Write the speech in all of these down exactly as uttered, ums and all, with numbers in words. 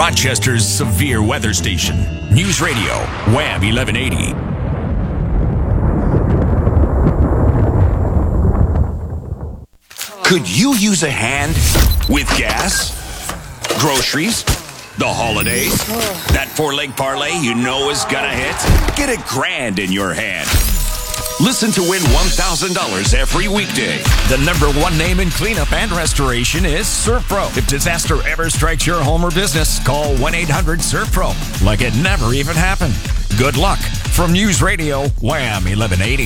Rochester's severe weather station. News Radio, Wham eleven eighty. Could you use a hand with gas, groceries, the holidays, that four-leg parlay you know is gonna hit? Get a grand in your hand. Listen to win one thousand dollars every weekday. The number one name in cleanup and restoration is ServPro. If disaster ever strikes your home or business, call one eight hundred ServPro like it never even happened. Good luck. From News Radio, Wham eleven eighty.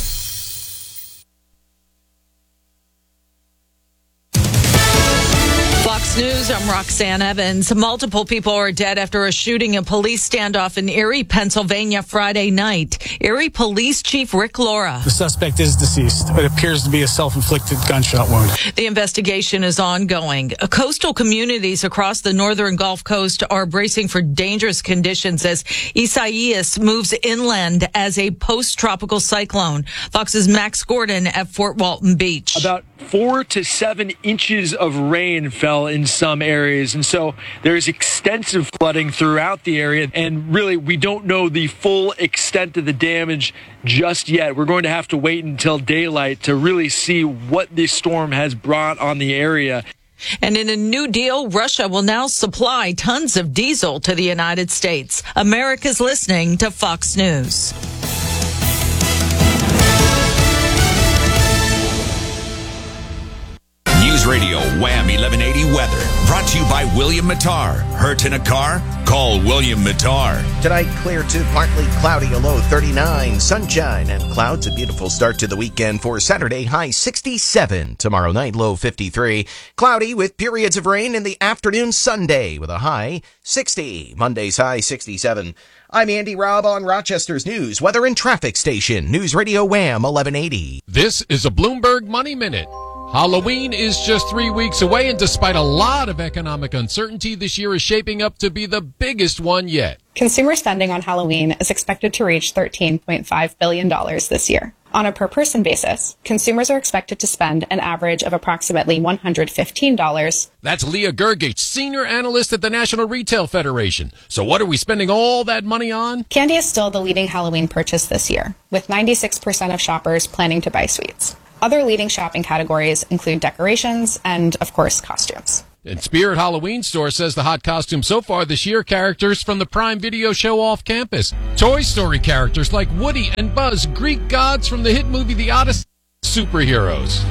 Fox News, I'm Roxanne Evans. Multiple people are dead after a shooting and police standoff in Erie, Pennsylvania Friday night. Erie Police Chief Rick Laura. The suspect is deceased. It appears to be a self-inflicted gunshot wound. The investigation is ongoing. Coastal communities across the northern Gulf Coast are bracing for dangerous conditions as Isaias moves inland as a post-tropical cyclone. Fox's Max Gordon at Fort Walton Beach. About four to seven inches of rain fell in some areas, and so there's extensive flooding throughout the area, and really we don't know the full extent of the damage just yet. We're going to have to wait until daylight to really see what this storm has brought on the area. And in a new deal, Russia will now supply tons of diesel to the United States. America's listening to Fox News. News Radio, Wham eleven eighty weather. Brought to you by William Mattar. Hurt in a car? Call William Mattar. Tonight, clear to partly cloudy, a low thirty-nine. Sunshine and clouds. A beautiful start to the weekend for Saturday. High sixty-seven. Tomorrow night, low fifty-three. Cloudy with periods of rain in the afternoon. Sunday with a high sixty. Monday's high sixty-seven. I'm Andy Robb on Rochester's News, Weather and Traffic Station. News Radio Wham eleven eighty. This is a Bloomberg Money Minute. Halloween is just three weeks away, and despite a lot of economic uncertainty, this year is shaping up to be the biggest one yet. Consumer spending on Halloween is expected to reach thirteen point five billion dollars this year. On a per-person basis, consumers are expected to spend an average of approximately one hundred fifteen dollars. That's Leah Gergich, senior analyst at the National Retail Federation. So what are we spending all that money on? Candy is still the leading Halloween purchase this year, with ninety-six percent of shoppers planning to buy sweets. Other leading shopping categories include decorations and, of course, costumes. And Spirit Halloween Store says the hot costume so far this year, characters from the Prime Video show Off Campus. Toy Story characters like Woody and Buzz, Greek gods from the hit movie The Odyssey, superheroes.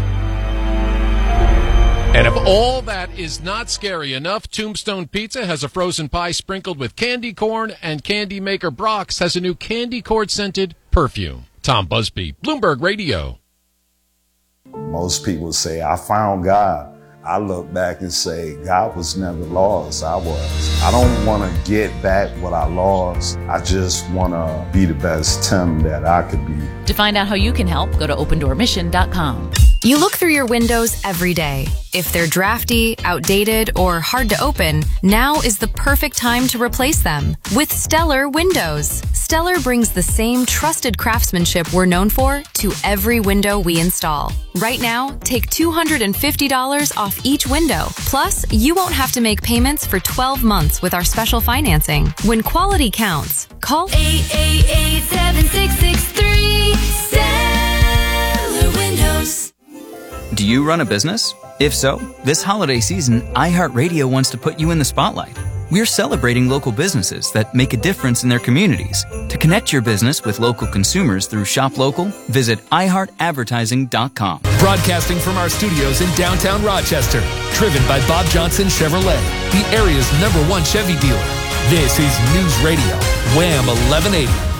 And if all that is not scary enough, Tombstone Pizza has a frozen pie sprinkled with candy corn, and candy maker Brock's has a new candy corn-scented perfume. Tom Busby, Bloomberg Radio. Most people say, I found God. I look back and say, God was never lost. I was. I don't want to get back what I lost. I just want to be the best Tim that I could be. To find out how you can help, go to open door mission dot com. You look through your windows every day. If they're drafty, outdated, or hard to open, now is the perfect time to replace them with Stellar Windows. Stellar brings the same trusted craftsmanship we're known for to every window we install. Right now, take two hundred fifty dollars off each window. Plus, you won't have to make payments for twelve months with our special financing. When quality counts, call eight eight eight, seven six six three, Stellar Windows. Do you run a business? If so, this holiday season, iHeartRadio wants to put you in the spotlight. We're celebrating local businesses that make a difference in their communities. To connect your business with local consumers through Shop Local, visit i heart advertising dot com. Broadcasting from our studios in downtown Rochester, driven by Bob Johnson Chevrolet, the area's number one Chevy dealer. This is News Radio, Wham eleven eighty.